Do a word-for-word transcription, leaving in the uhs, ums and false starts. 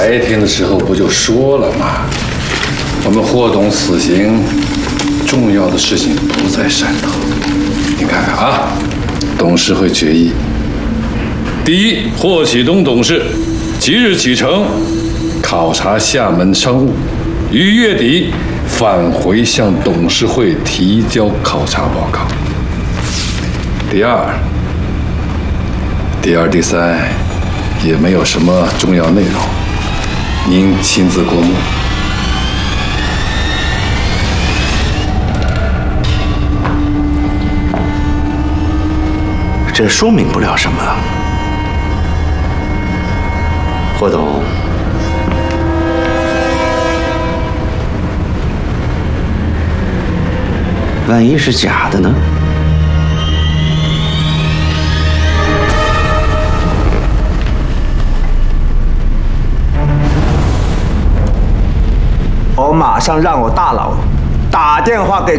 白天的时候不就说了吗？我们霍董死刑，重要的事情不在汕头。你看看啊，董事会决议：第一，霍启东董事即日启程考察厦门商务，于月底返回向董事会提交考察报告。第二，第二、第三也没有什么重要内容，您亲自过目。 这说明不了什么。霍董，万一是假的呢？ 我马上让我大佬打电话给